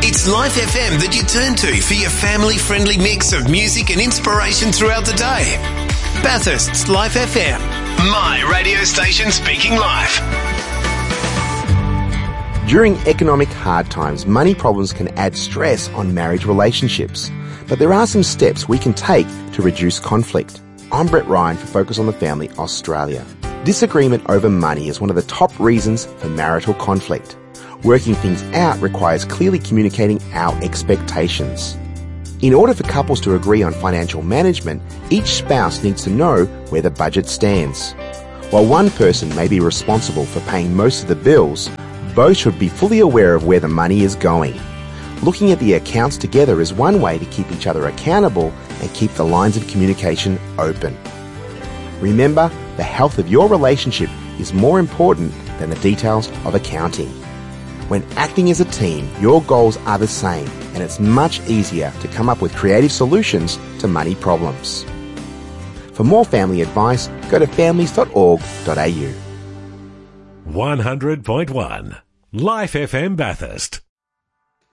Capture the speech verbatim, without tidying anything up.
It's Life F M that you turn to for your family-friendly mix of music and inspiration throughout the day. Bathurst's Life F M, my radio station speaking life. During economic hard times, money problems can add stress on marriage relationships. But there are some steps we can take to reduce conflict. I'm Brett Ryan for Focus on the Family Australia. Disagreement over money is one of the top reasons for marital conflict. Working things out requires clearly communicating our expectations. In order for couples to agree on financial management, each spouse needs to know where the budget stands. While one person may be responsible for paying most of the bills, both should be fully aware of where the money is going. Looking at the accounts together is one way to keep each other accountable and keep the lines of communication open. Remember, the health of your relationship is more important than the details of accounting. When acting as a team, your goals are the same, and it's much easier to come up with creative solutions to money problems. For more family advice, go to families dot org dot a u. one hundred point one Life F M Bathurst.